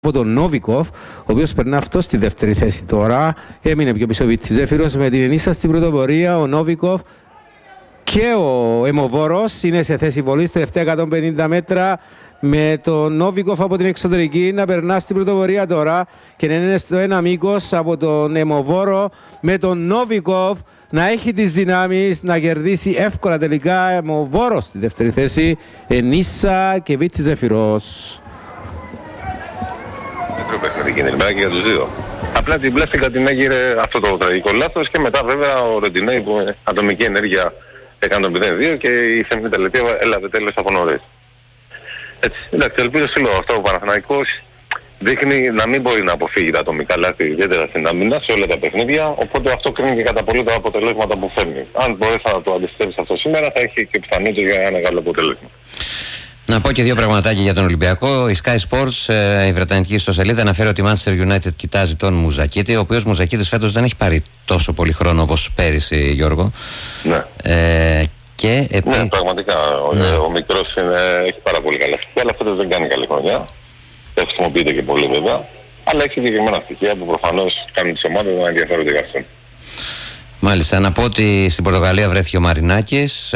από τον Νόβικοφ, ο οποίος περνά αυτό στη δεύτερη θέση τώρα. Έμεινε πιο πίσω της Ζέφυρος με την ενίσχυση στην πρωτοπορία. Ο Νόβικοφ και ο Αιμοβόρος είναι σε θέση βολής τελευταία 150 μέτρα, με τον Νόβικοφ από την εξωτερική να περνά στην πρωτοπορία τώρα και να είναι στο ένα μήκος από τον Αιμοβόρο, με τον Νόβικοφ να έχει τις δυνάμεις να κερδίσει εύκολα τελικά. Αιμοβόρος στη δεύτερη θέση, Ενίσα και Βίτης Ζεφυρός. Παιχνίδι και για τους δύο. Απλά την πλάστικα την έγειρε αυτό το τραγικό λάθος και μετά βέβαια ο Ροντινέη που με ατομική ενέργεια έκανε το 0-2 και η Θεμνή Τελετία έλαβε τέλος από νωρίς. Έτσι, εντάξει, ελπίζω σύλλογο αυτό ο Παναθηναϊκός δείχνει να μην μπορεί να αποφύγει τα ατομικά λάθη, ιδιαίτερα στην άμυνα σε όλα τα παιχνίδια, οπότε αυτό κρίνει και κατά πολύ τα αποτελέσματα που φέρνει. Αν μπορέσει να το αντιστρέψει αυτό σήμερα θα έχει και πιθανότητα για ένα μεγάλο αποτέλεσμα. Να πω και δύο πραγματάκια για τον Ολυμπιακό. Η Sky Sports, η βρετανική ιστοσελίδα, αναφέρει ότι η Manchester United κοιτάζει τον Μουζακίτη, ο οποίος Μουζακίτης φέτος δεν έχει πάρει τόσο πολύ χρόνο όπως πέρυσι, Γιώργο. Ναι. Ναι, πραγματικά. Ναι. Ο μικρός έχει πάρα πολύ καλά στοιχεία, αλλά φέτος δεν κάνει καλή χρονιά. Δεν χρησιμοποιείται και πολύ βέβαια. Αλλά έχει συγκεκριμένα στοιχεία που προφανώς κάνουν τις ομάδες να ενδιαφέρονται για αυτόν. Μάλιστα, να πω ότι στην Πορτογαλία βρέθηκε ο Μαρινάκης,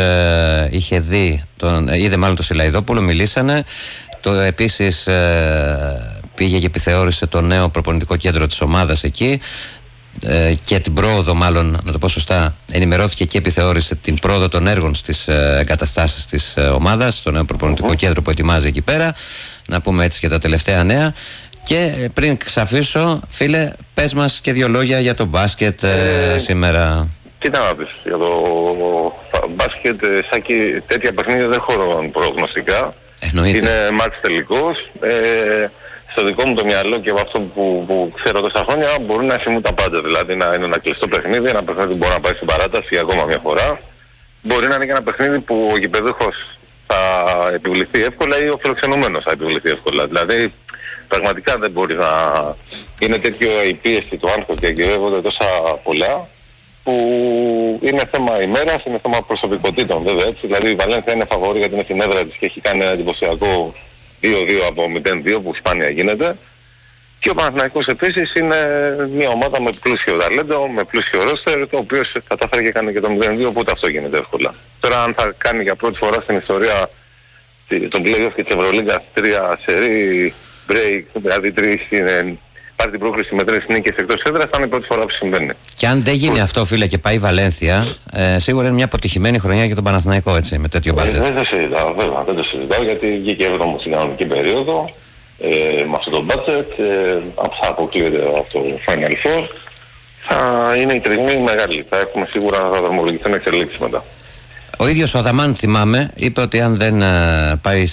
είδε μάλλον τον Σιλαϊδόπουλο, μιλήσανε. Επίσης πήγε και επιθεώρησε το νέο προπονητικό κέντρο της ομάδας εκεί και την πρόοδο, μάλλον να το πω σωστά, ενημερώθηκε και επιθεώρησε την πρόοδο των έργων στις εγκαταστάσεις της ομάδας, το νέο προπονητικό κέντρο που ετοιμάζει εκεί πέρα. Να πούμε έτσι και τα τελευταία νέα. Και πριν ξαφήσω, φίλε, πες μας και δύο λόγια για το μπάσκετ σήμερα. Κοίτα να πεις, για το μπάσκετ, Σάκη, τέτοια παιχνίδια δεν χωρούν προγνωστικά. Εννοείται. Είναι μάτς τελικός. Στο δικό μου το μυαλό και από αυτό που ξέρω τόσα χρόνια μπορεί να θυμούν τα πάντα. Δηλαδή να είναι ένα κλειστό παιχνίδι, ένα παιχνίδι που μπορεί να πάει στην παράταση ακόμα μια φορά. Μπορεί να είναι και ένα παιχνίδι που ο γηπεδούχος θα επιβληθεί εύκολα ή ο φιλοξενούμενος θα επιβληθεί εύκολα. Δηλαδή πραγματικά δεν μπορεί να είναι τέτοιο η πίεση του άγχος και αγκυρεύονται τόσα πολλά που είναι θέμα ημέρας, είναι θέμα προσωπικότητων βέβαια έτσι. Δηλαδή η Βαλένθια είναι φαβορή γιατί είναι στην έδρα της και έχει κάνει ένα εντυπωσιακό 2-2 από 0-2 που σπάνια γίνεται. Και ο Παναθηναϊκός επίσης είναι μια ομάδα με πλούσιο ταλέντο, με πλούσιο ρόστερ, το οποίο κατάφερε και κάνει και το 0-2, οπότε αυτό γίνεται εύκολα. Τώρα αν θα κάνει για πρώτη φορά στην ιστορία των play-off και της Ευρωλίγκας 3 σερί break, δηλαδή πάρει την πρόκληση με 3 νίκες εκτός έδρας, θα είναι η πρώτη φορά που συμβαίνει. Και αν δεν γίνει αυτό, φίλε, και πάει η Βαλένθια, σίγουρα είναι μια αποτυχημένη χρονιά για τον Παναθηναϊκό, έτσι, με τέτοιο μπάτζετ. Δεν το συζητάω, βέβαια, δεν το συζητάω, γιατί βγήκε 7ο στην κανονική περίοδο, με αυτό το μπάτζετ, αν θα αποκλείεται από το Final Four, θα είναι η τριμή μεγάλη. Θα έχουμε σίγουρα να θα δρομολογηθούν εξελίξεις μετά. Ο ίδιος ο Αδαμάν, θυμάμαι, είπε ότι αν δεν πάει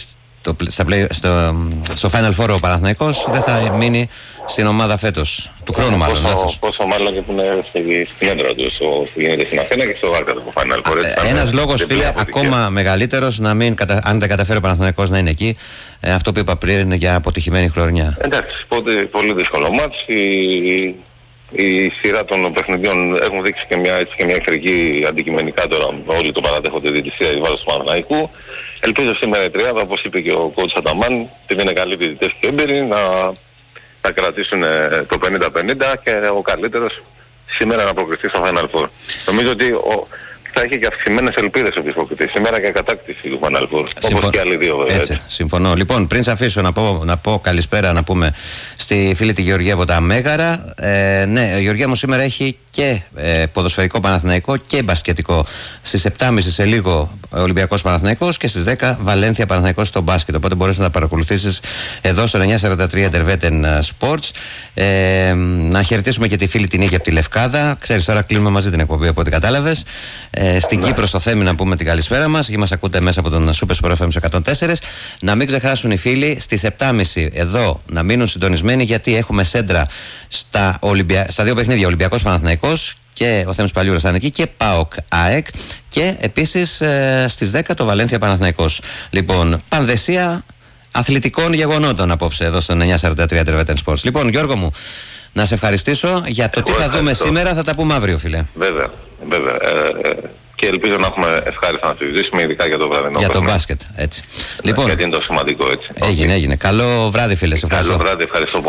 στο Final Four ο Παναθηναϊκός δεν θα μείνει στην ομάδα φέτος, του χρόνου μάλλον. Πόσο μάλλον και που είναι στην έντρα του, γίνεται στην Αθήνα και στο Βάρκα του Final Four. Ένας λόγος, φίλε, ακόμα μεγαλύτερος, αν δεν καταφέρει ο Παναθηναϊκός να είναι εκεί, αυτό που είπα πριν είναι για αποτυχημένη χρονιά. Εντάξει, πολύ δύσκολο μάτς. Η σειρά των παιχνιδιών έχουν δείξει και μια εχθρική αντικειμενικά τώρα. Όλοι το παραδέχονται τη διαιτησία η βάρος του Παναθηναϊκού. Ελπίζω σήμερα η τριάδα, όπως είπε και ο coach Αταμάν, επειδή είναι καλοί διαιτητές και έμπειροι, να κρατήσουν το 50-50 και ο καλύτερος σήμερα να προκριθεί στο Final Four. Νομίζω ότι θα έχει και αυξημένες ελπίδες ο προκριθής σήμερα και κατάκτηση του Final Four. Όπως και άλλοι δύο βέβαια. Έτσι, συμφωνώ. Λοιπόν, πριν σε αφήσω να πω καλησπέρα, να πούμε στη φίλη τη Γεωργία από τα Μέγαρα. Ναι, η Γεωργία μου σήμερα έχει και ποδοσφαιρικό Παναθηναϊκό και μπασκετικό. Στις 7.30 σε λίγο Ολυμπιακός Παναθηναϊκός και στις 10 Βαλένθια Παναθηναϊκός στο μπάσκετ. Οπότε μπορείς να τα παρακολουθήσεις εδώ στο 943 Interveten Sports. Να χαιρετήσουμε και τη φίλη την Νίκη από τη Λευκάδα. Ξέρεις, τώρα κλείνουμε μαζί την εκπομπή από ό,τι κατάλαβες. Στην Κύπρο, στο Θέμη, να πούμε την καλησπέρα μας. Εκεί μας ακούτε μέσα από τον Super Sport FM 104. Να μην ξεχάσουν οι φίλοι στις 7.30 εδώ να μείνουν συντονισμένοι, γιατί έχουμε σέντρα στα δύο παιχνίδια, Ολυμπιακός Παναθηναϊκός και ο Θέμης Παλιούρας θα είναι εκεί, και ΠΑΟΚ ΑΕΚ, και επίσης στις 10 το Βαλένθια Παναθηναϊκός. Λοιπόν, πανδεσία αθλητικών γεγονότων απόψε εδώ στο 943 Interveten Sports. Λοιπόν, Γιώργο μου, να σε ευχαριστήσω για το τι θα δούμε σήμερα, θα τα πούμε αύριο, φίλε. Βέβαια. Και ελπίζω να έχουμε ευχάριστα να συζητήσουμε, ειδικά για το βραδινό. Για το μπάσκετ, έτσι. Λοιπόν, γιατί είναι το σημαντικό, έτσι. Έγινε. Καλό βράδυ, φίλε. Σε ευχαριστώ. Καλό βράδυ, ευχαριστώ.